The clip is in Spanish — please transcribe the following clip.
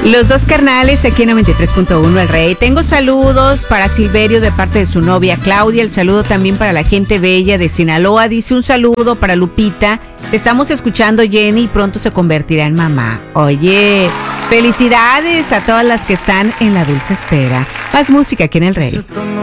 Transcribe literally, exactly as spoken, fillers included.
Los dos carnales aquí en noventa y tres punto uno El Rey. Tengo saludos para Silverio de parte de su novia Claudia. El saludo también para la gente bella de Sinaloa. Dice un saludo para Lupita. Te estamos escuchando, Jenny, y pronto se convertirá en mamá. Oye, felicidades a todas las que están en la dulce espera. Más música aquí en El Rey.